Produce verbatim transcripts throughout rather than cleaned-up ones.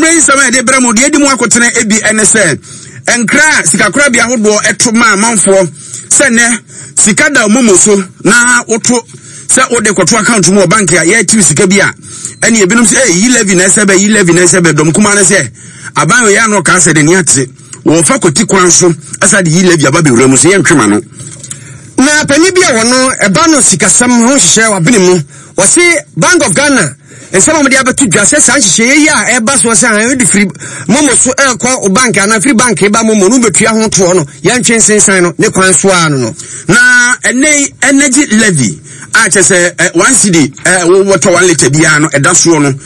main sama de bramo de edi mu akotene ebi N S L enkra sikakora bia hodo eto ma amanfo se ne sikada momoso na woto se ode kwoto account mu bank ya ya timi sika bia ene ebinom se eh yi levy na sebe yi levy na sebe dom kuma na se aban ya no ka se de ni ate wo fa koti kwan so asa de yi levy aba be wura mu se ye ntwema no na pani bia wono eba no sikasam ho hihye wa bene mu wose Bank of Ghana ensema mo de abetu dwase san hihye yi a eba so se han di free momo so e kwa bank ana free bank eba momo no betua ho to no ya ntwen sensan no ne kwan so ano no na ene energy levy a chese one cedi water one liter bia no eda so no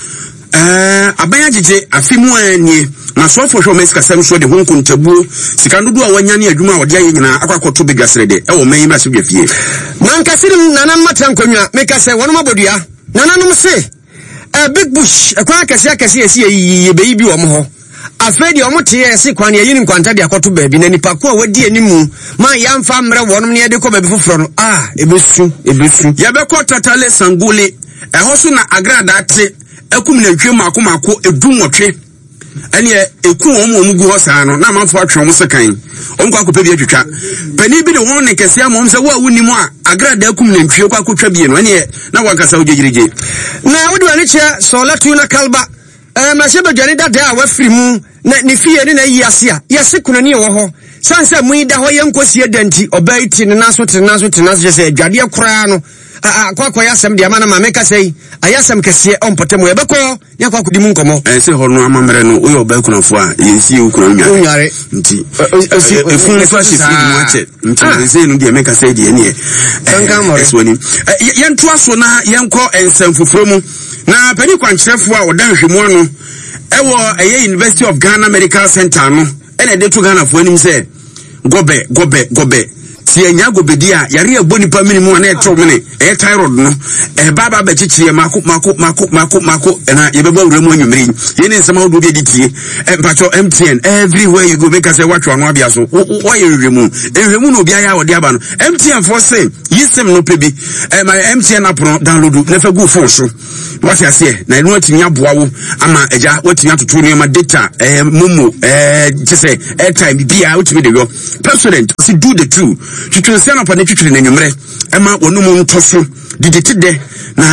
eh abanya gege afimu anie na so for sure meska sem so de ho nkontabuo sika ndodo a wanya ne adwuma wode aye nyina akwakoto begasrede e wo manyi ma so bia fie man kasirim nanan matan konwa meka se wono mabodua nananum se a big bush akwa kase akase esi ye be bi wo mo ho afedi omo te ese kwan ye yini nkwanta de akoto baabi na nipa ko a wadi animu man yamfa mre wonom ne de ko baabi foforo no ah ebesu ebesu ya be ko tatale sangule eho so na agrada ate akum na ntwe mako mako edum wotwe ene eku won mo mugu ho saa no na manfo atwe mo sekan onko akopɛ bi atwitwa pani bi de won ne kese amom se wo awuni mu a agrada akum na ntwe kwa akotwa bi no ene na wakasa ogegirige na wodi wani che so latu na kalba eh ma shebe dwani dada a wafiri mu na ni fie ni na yi ase a yese kuna ni wo ho sanse mu ida ho ye nkosie danti obaiti ne naso te naso te naso se adwade akora no akwa kwa yasem de amana ma meka sei ayasem kese ompotemo yebeko yakwa kudi mu nkomo eh se hono amamre no uyo ba kunafo a yensi ukuna nyaa nyare nti efun so ahye free mu ache nti se no de meka sei de ene eh eswani yentu aso na yenko ensamfufuro mu na pani kwankyerefo a odan hwemu ano ewo eye University of Ghana Medical Center no ene de to Ghana fo anim se gobe gobe gobe si enya gobedi a yare aboni pa minimu na etro mene e thyroid no e baba ba chichie mako mako mako mako mako na yebeba wuramu anwumiri yene nsema odo bi ditie e pacho M T N everywhere you go make us watch one abia so wo ye nwemu nwemu no obi aya wode aba no M T N for say yisem no pebi e my M T N app no download na fa go phone so what you say na enu atimi aboa wo ama eja watimi atoto ne ma data eh momo eh just airtime bia utimi de yo president si do the two twitwense na pa ne twitwene na nwumre ema wonum ntoso didetide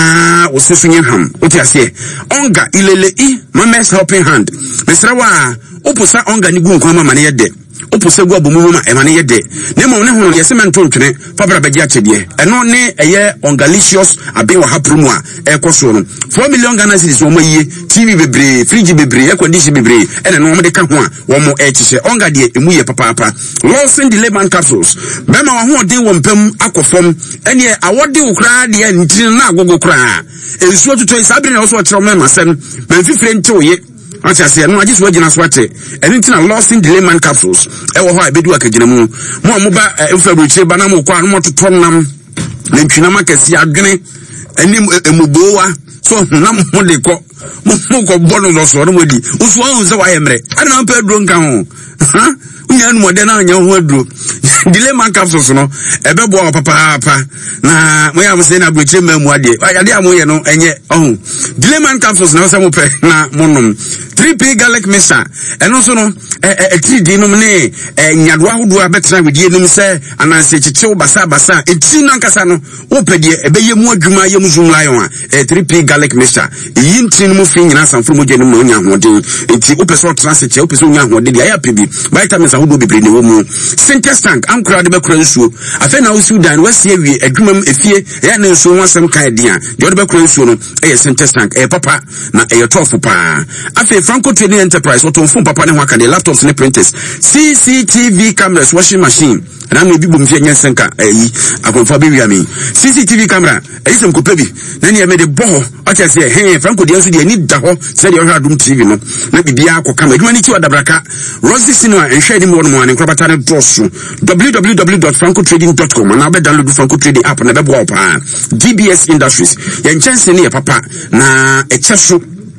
na wosesu nyeham oti ase onga ilele i mames helping hand mesrawa oposa onga ni gu nkwa mama ne yede oposa gu abomu ma ema ne yede ne mo ne hono yese mento ntwene pabra bagi achede eno ne eye ongalicious abewa haprumu a ekoso no four million Ghana cedis wo maye T V bebre fridge bebre air condition bebre ene no mo de ka ho a wo mo echiche onga de emu ye papa papa Lawson Dileman capsules bema wa ho den wo mpam akofom ene awode wo kra de ntiri na agogo kra ensuo tutu isabre na wo so kire mo masem manfifre nte ye acha se no agisi wagina so ate anything na Lawson Dileman capsules e wo ho a bedu akagina mu mo amoba efabruchire bana mo kwa no mototo nam na ntwina makasi adwene enim emubowa so na mo de ko mo ko bonu lo so no modi uso an se wa yemre ana na pa dro nka ho ha unya nu mode na anya ho adro Dileman capsules no ebebo wa papa papa na mo ya mo se na bruchire mamu ade ade amoye no enye oh Dileman capsules na so mo pe na monom three P garlic mixture eno so no e three D no ne nyadwa hodo abetra wedie nim se ananse chichew basa basa eti nankasa no wo pedie ebeye mu adwuma ye mu zoom lion a three P garlic mixture yintin mu fi nyina sanfo mo gye no mo nya hoden eti wo pese o transit wo pese o nya hoden dia ya pebi vitamins ahodo bebre ne wo mu Syntex tank ankura de bekura nsuo afa na wo Sudan wasi awie adwuma m efie ya na nsuo wasem kan dia de wo de bekura nsuo no e Syntex tank e papa na e tofu pa afa Franco Trading Enterprise what on phone papa ne ho aka de laptops ne printers C C T V cameras washing machine na me bibom fie nyensenka ayi akonfa be wiame C C T V camera ayi sem ko pebi na ne me de boho o che se he Franco de nso de ni da ho se de o hwa dum T V no na bibia akọ kama adwuma ni ti wadabraka Rosy Cinema enhwe de mo no mo ne krabata ne dosso w w w dot franco trading dot com na be download Franco Trading app na be bo pa D B S Industries ye nchense ne papa na echeso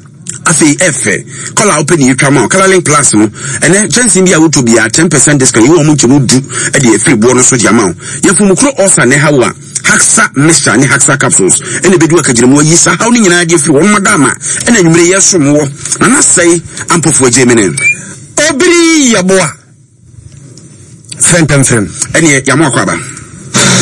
afi efe call open you come out color link plus no and then chance in dia would be a ten percent discount you want to do at the free bonus with your amount you from kro osa ne hawa Haxa Mister ne Haxa capsules and the bedua kajimo yisa how ni na give one madama and then you may yes some more and I say ample for Gemini Obri Yaboa Fenton Fem and yet Yamokwaba